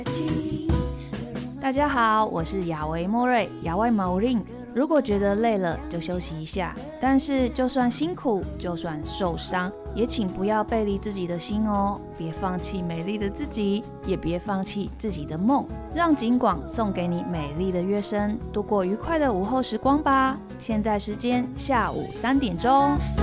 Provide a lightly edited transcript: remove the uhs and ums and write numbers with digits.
大家好，我是亚维莫瑞，亚维毛令。如果觉得累了，就休息一下。但是就算辛苦，就算受伤，也请不要背离自己的心哦。别放弃美丽的自己，也别放弃自己的梦。让景广送给你美丽的乐声，度过愉快的午后时光吧。现在时间下午3点钟。